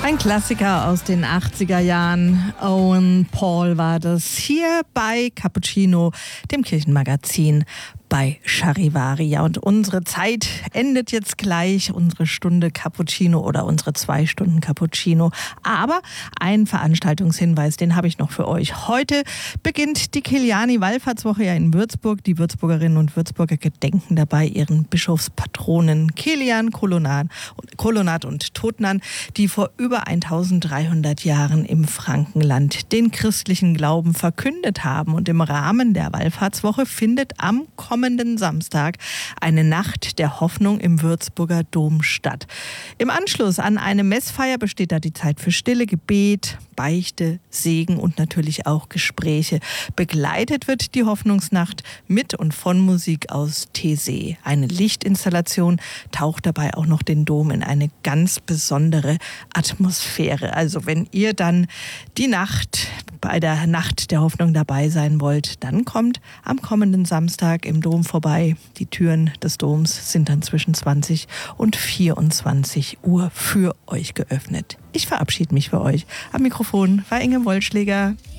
Ein Klassiker aus den 80er Jahren. Owen Paul war das hier bei Cappuccino, dem Kirchenmagazin bei Charivari. Ja, und unsere Zeit endet jetzt gleich, unsere Stunde Cappuccino oder unsere 2 Stunden Cappuccino. Aber ein Veranstaltungshinweis, den habe ich noch für euch. Heute beginnt die Kiliani-Wallfahrtswoche ja in Würzburg. Die Würzburgerinnen und Würzburger gedenken dabei ihren Bischofspatronen Kilian, Kolonat und Totnan, die vor über 1300 Jahren im Frankenland den christlichen Glauben verkündet haben. Und im Rahmen der Wallfahrtswoche findet am kommenden Samstag eine Nacht der Hoffnung im Würzburger Dom statt. Im Anschluss an eine Messfeier besteht da die Zeit für Stille, Gebet, Beichte, Segen und natürlich auch Gespräche. Begleitet wird die Hoffnungsnacht mit und von Musik aus Teesee. Eine Lichtinstallation taucht dabei auch noch den Dom in eine ganz besondere Atmosphäre. Also wenn ihr dann die Nacht bei der Nacht der Hoffnung dabei sein wollt, dann kommt am kommenden Samstag im Dom vorbei. Die Türen des Doms sind dann zwischen 20 und 24 Uhr für euch geöffnet. Ich verabschiede mich für euch. Am Mikrofon war Inge Wollschläger.